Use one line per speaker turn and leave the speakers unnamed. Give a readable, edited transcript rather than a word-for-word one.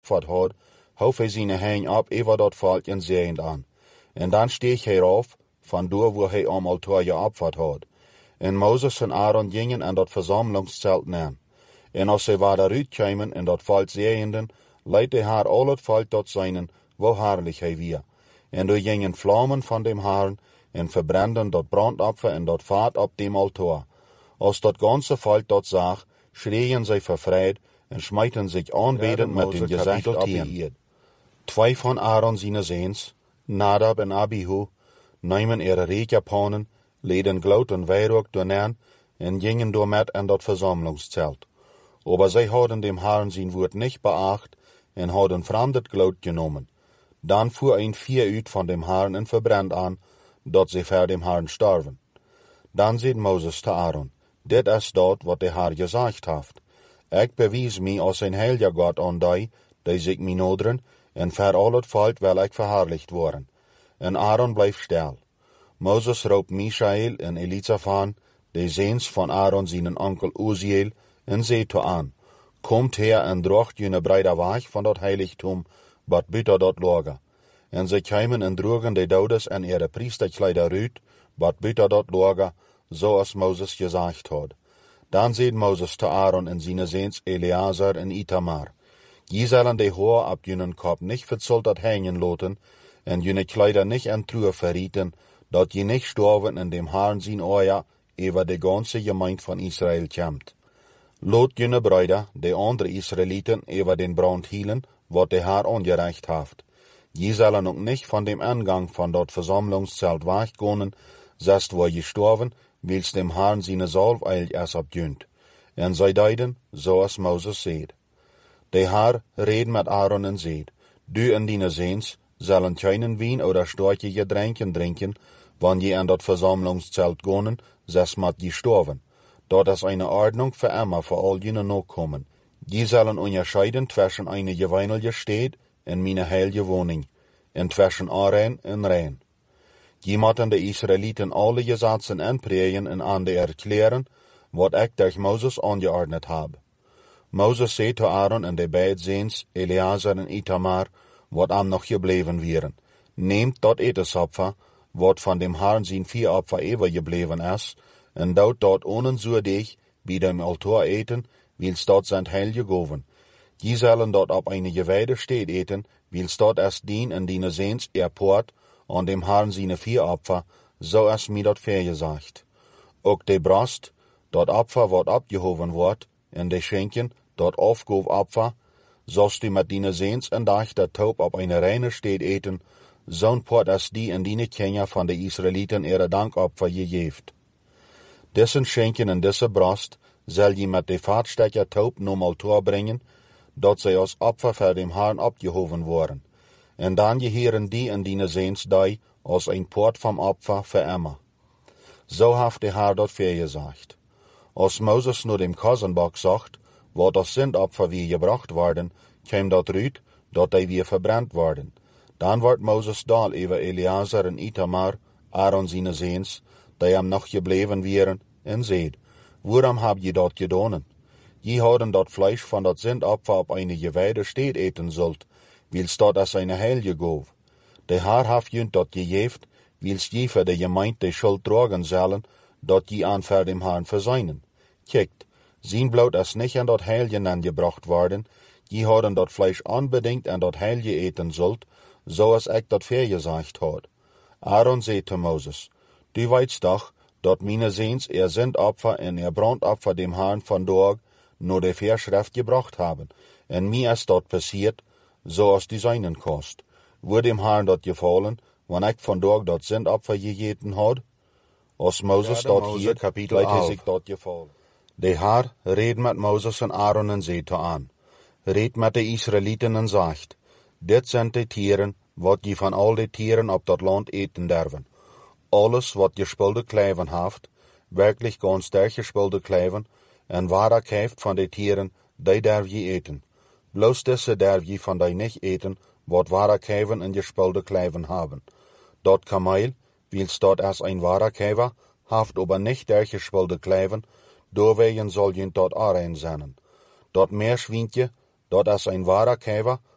opvat had, hoef hij zijn hein op over dat volk en zeeiend aan. En dan steeg hij af, van door waar hij om altaar opvat had. En Mozes en Aaron gingen aan dat verzamelingszelt neer. En als zij daaruit kwamen en dat volk zeeienden, leidt hij haar al het volk tot zijnen, wo haarlijk hij weer. En er gingen vlammen van dem haren en verbranden dat brandopfer en dat vaat op dem altaar. Als dat ganze volk dat zag, schreeën zij vervreed en smijten zich aanbedend met hun gezicht op de eerd. 2 van Aaron zijn zoons, Nadab en Abihu, namen reekjapanen, leden glout en wierook doorneer en gingen door met aan dat verzamelingszelt. Aber zij hadden dem Herrn zijn woord niet beacht en hadden vreemd glout genomen. Dan voer een 4 uit van dem Herrn en verbrand aan, dat zij voor dem Herrn sterven. Dan zei Mozes te Aaron, dit is dat wat de Heer gezegd heeft. Ik bewijs mij als een heilige God aan die zich mij noderen, en voor al het volk wil ik verheerlijkt worden. En Aaron bleef stil. Mozes roep Michael en Elizaphan, de zoons van Aaron zijn onkel Uziel, en zei toe aan, komt her en drocht jullie breide weg van dat heiligdom, wat buiten dat lager. En zij kwamen en droegen de douders en ihre priesterkleider uit, wat buiten dat lager, zoals Mozes gezegd had. Dan zei Mozes te Aaron en zijn zoons Eleazar en Itamar, je zullen de haar op jullie kop niet verzolterd hangen laten, en jullie kleider niet aan truur verrieten, dat je niet sterven en dem Herrn zijn oor over de ganse gemeente van Israël komt. Laat jullie bruiden, de andere Israëlieten, over den brand hielen, wat de Heer aangereicht heeft. Je zullen ook niet van dem aangang van dat verzamelingszelt weggaan, zest waar je sterven, wils dem Herrn zijn zalf eilig is op junt. En zij deden, zoals Mozes zei. De Heer reed met Aaron en zei, du en dine zoons zullen geen wien oder sterke gedränken drinken, wanneer je aan dat verzamelingszelt gaan, zes met je sterven. Dat is een ordnung voor immer voor al jullie nakomen. Je zullen onderscheiden tussen een geweinige stad en mijn heilige woning, en tussen onrein en rein. Je moeten de Israëlieten alle gesetzen aanpregen en aan de erklären, wat ik door Mozes aangeordnet heb. Mozes zei te Aaron en de beide zoons, Eleazar en Itamar, wat hem nog gebleven waren, neemt dat etensopfer, wat van dem Herrn zijn 4 opfer overgebleven is, en doet dat onenzoedig bij dem altaar eten, wils dat zijn heilige goven. Je zullen dat op een gewijde stad eten, wils dat is dien en dine zoons poort aan dem Herrn zijn 4 opfer, zo is mij dat vergezegd. Ook de brast, dat opfer wat opgehoven wordt, en de schenken, dat afgoofopfer, zoals du met dine zoons en dag dat taub op een reine stad eten, zo'n poort is die en dine kinderen van de Israëlieten ihre dankopfer gegeeft. Dessen schenken en deze brast zal je met de vaatstekker taub nom altaar brengen, dat zij als opfer voor dem Herrn opgehoven worden. En dan geheren die en dine zoons die als een poort van opfer voor immer. Zo heeft de Heer dat vergezegd. Als Mozes naar dem kozenbak zocht, wat als zendopfer weer gebracht worden, kwam dat uit, dat die weer verbrand worden. Dan wordt Mozes dal over Eleazar en Itamar, Aaron zijn zoons, die hem nog gebleven waren, en zei, waarom heb je dat gedaan? Je hadden dat vlees van dat zendopfer op een gewijde stad eten zult, wils dat is een heilige goof. De Heer heeft je dat gegeven, wils je voor de gemeente de schuld dragen zullen, dat je aan voor dem Herrn verzuinen. Kijkt, zijn bloed is niet aan dat heilige aangebracht worden, je hadden dat vlees onbedingt aan dat heilige eten zult, zoals ik dat vergezegd had. Aaron zei te Mozes, du weet toch, dat mijn zoons zendopfer en brandopfer dem Herrn vandaag naar de verschrift gebracht hebben, en mij is dat passiert, zoals du zijnen kost. Wordt dem Herrn dat gevallen, wanneer ik vandaag dat zendopfer gegeten had? Als Mozes dat hier, leidt hij zich dat gevallen. De Heer reed met Mozes en Aaron en zei te aan, reed met de Israëlieten en zegt, dit zijn de tieren, wat je van al de tieren op dat land eten derven. Alles wat gespulde kleven heeft, werkelijk ganz sterk gespulde kleven, en waar heeft van de tieren, die derf je eten. Bloos deze derf je van die niet eten, wat ware kleven en gespulde kleven hebben. Dat kameel, wils dat is een ware kever, heeft aber niet der gespulde kleven, doorwegen zal je dat aanzenden. Dat meerswientje, dat is een ware kever,